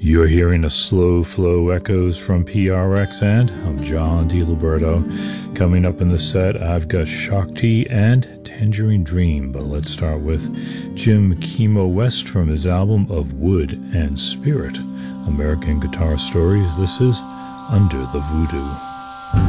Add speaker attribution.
Speaker 1: You're hearing a slow flow echoes from PRX, and I'm John DiLiberto. Coming up in the set, I've got Shakti and Tangerine Dream, but let's start with Jim Kimo West from his album Of Wood and Spirit, American Guitar Stories. This is Under the Voodoo.